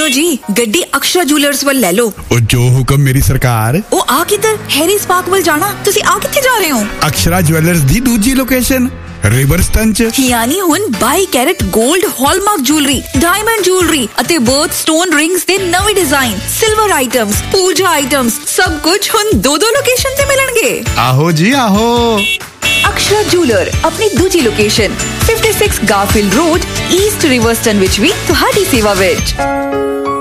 ਸੁਣੋ ਜੀ, ਗੱਡੀ ਅਕਸ਼ਰਾ ਜੁਐਲਰਸ ਵੱਲ ਲੈ ਲਓ। ਉਹ ਜੋ ਹੁਕਮ ਮੇਰੀ ਸਰਕਾਰ। ਉਹ ਆ ਕਿੱਧਰ? ਹੈਰੀ ਸਪਾਰਕ ਵੱਲ ਜਾਣਾ। ਤੁਸੀਂ ਆ ਕਿੱਥੇ ਜਾ ਰਹੇ ਹੋ? ਅਕਸ਼ਰਾ ਜੁਐਲਰਸ ਦੀ ਦੂਜੀ ਲੋਕੇਸ਼ਨ ਰਿਵਰਸਟਨ ਚ। ਯਾਨੀ ਹੁਣ 22 ਕੈਰਟ 골ਡ ਹਾਲਮਾਰਕ ਜੁਐਲਰੀ, ਡਾਇਮੰਡ ਜੁਐਲਰੀ ਅਤੇ ਬਰਥ ਸਟੋਨ ਰਿੰਗਸ ਦੇ ਨਵੇਂ ਡਿਜ਼ਾਈਨ, ਸਿਲਵਰ ਆਈਟਮਸ, ਪੂਜਾ ਆਈਟਮਸ, ਸਭ ਕੁਝ ਹੁਣ ਦੋ ਲੋਕੇਸ਼ਨ ਤੇ ਮਿਲਣਗੇ। ਆਹੋ ਜੀ ਆਹੋ। ਅਕਸ਼ਰਾ ਜੁਐਲਰ ਆਪਣੀ ਦੂਜੀ ਲੋਕੇਸ਼ਨ 56 ਗਾਰਫੀਲਡ ਰੋਡ, ਈਸਟ ਰਿਵਰਸਟਨ ਵਿੱਚ ਵੀ ਤੁਹਾਡੀ ਸੇਵਾ ਵਿੱਚ।